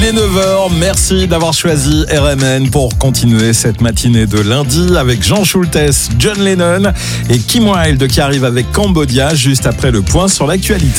est 9h, merci d'avoir choisi RMN pour continuer cette matinée de lundi avec Jean Schultes, John Lennon et Kim Wilde qui arrive avec Cambodia juste après le point sur l'actualité.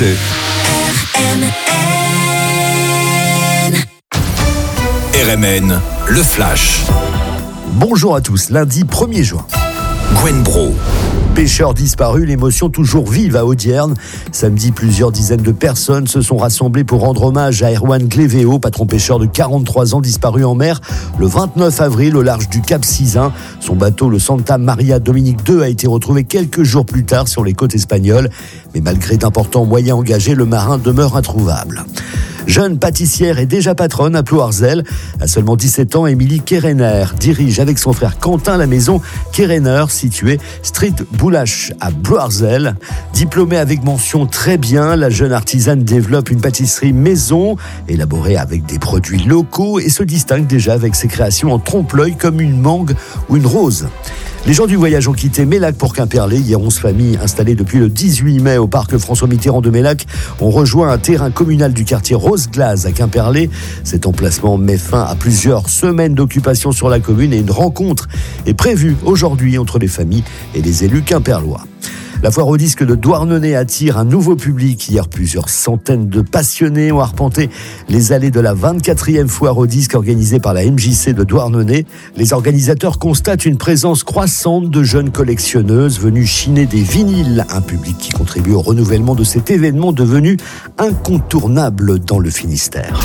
RMN, le flash. Bonjour à tous, lundi 1er juin. Gwen Bro. Pêcheurs disparus, l'émotion toujours vive à Audierne. Samedi, plusieurs dizaines de personnes se sont rassemblées pour rendre hommage à Erwan Glevéo, patron pêcheur de 43 ans disparu en mer le 29 avril au large du Cap Sizun. Son bateau, le Santa Maria Dominique II, a été retrouvé quelques jours plus tard sur les côtes espagnoles. Mais malgré d'importants moyens engagés, le marin demeure introuvable. Jeune pâtissière et déjà patronne à Plouarzel. À seulement 17 ans, Émilie Kerener dirige avec son frère Quentin la maison Kerener, située Street Boulache à Plouarzel. Diplômée avec mention très bien, la jeune artisane développe une pâtisserie maison, élaborée avec des produits locaux et se distingue déjà avec ses créations en trompe-l'œil comme une mangue ou une rose. Les gens du voyage ont quitté Mélac pour Quimperlé. Hier, 11 familles installées depuis le 18 mai au parc François Mitterrand de Mélac ont rejoint un terrain communal du quartier Rose-Glace à Quimperlé. Cet emplacement met fin à plusieurs semaines d'occupation sur la commune et une rencontre est prévue aujourd'hui entre les familles et les élus quimperlois. La foire au disque de Douarnenez attire un nouveau public. Hier, plusieurs centaines de passionnés ont arpenté les allées de la 24e foire au disque organisée par la MJC de Douarnenez. Les organisateurs constatent une présence croissante de jeunes collectionneuses venues chiner des vinyles. Un public qui contribue au renouvellement de cet événement devenu incontournable dans le Finistère.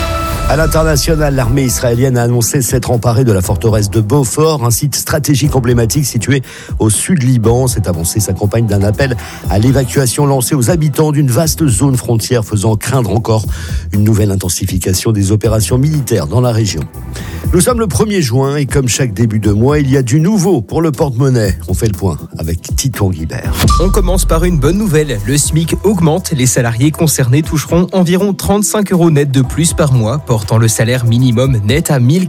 À l'international, l'armée israélienne a annoncé s'être emparée de la forteresse de Beaufort, un site stratégique emblématique situé au sud Liban. Cette avancée s'accompagne d'un appel à l'évacuation lancé aux habitants d'une vaste zone frontière, faisant craindre encore une nouvelle intensification des opérations militaires dans la région. Nous sommes le 1er juin et comme chaque début de mois, il y a du nouveau pour le porte-monnaie. On fait le point avec Titon Guibert. On commence par une bonne nouvelle. Le SMIC augmente. Les salariés concernés toucheront environ 35 € net de plus par mois, portant le salaire minimum net à 1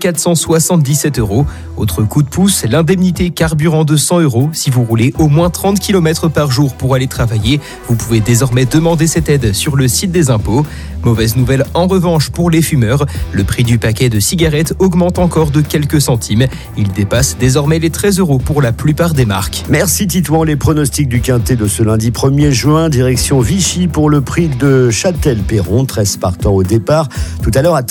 477 €. Autre coup de pouce, l'indemnité carburant de 100 € si vous roulez au moins 30 km par jour pour aller travailler. Vous pouvez désormais demander cette aide sur le site des impôts. Mauvaise nouvelle en revanche pour les fumeurs. Le prix du paquet de cigarettes augmente encore de quelques centimes. Il dépasse désormais les 13 € pour la plupart des marques. Merci Titouan. Les pronostics du quintet de ce lundi 1er juin, direction Vichy pour le prix de Châtel-Perron. 13 partants au départ. Tout à l'heure à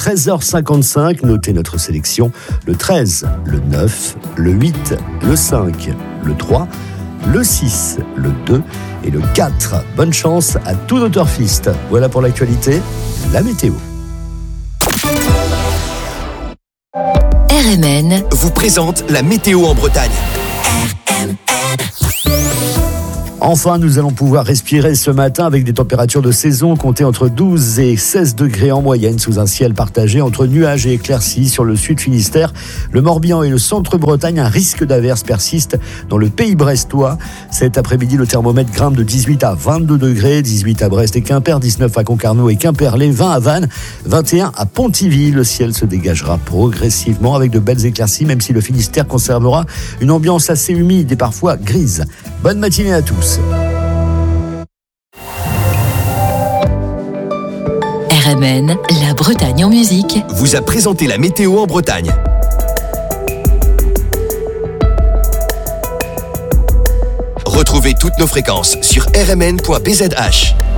13h55, notez notre sélection. Le 13, le 9, le 8, le 5, le 3, le 6, le 2 et le 4. Bonne chance à tous nos turfistes. Voilà pour l'actualité, la météo. RMN vous présente la météo en Bretagne. Enfin, nous allons pouvoir respirer ce matin avec des températures de saison comptées entre 12 et 16 degrés en moyenne sous un ciel partagé entre nuages et éclaircies sur le sud Finistère, le Morbihan et le centre Bretagne. Un risque d'averse persiste dans le pays brestois. Cet après-midi, le thermomètre grimpe de 18 à 22 degrés, 18 à Brest et Quimper, 19 à Concarneau et Quimperlé, 20 à Vannes, 21 à Pontivy. Le ciel se dégagera progressivement avec de belles éclaircies, même si le Finistère conservera une ambiance assez humide et parfois grise. Bonne matinée à tous. RMN, la Bretagne en musique, vous a présenté la météo en Bretagne. Retrouvez toutes nos fréquences sur rmn.bzh.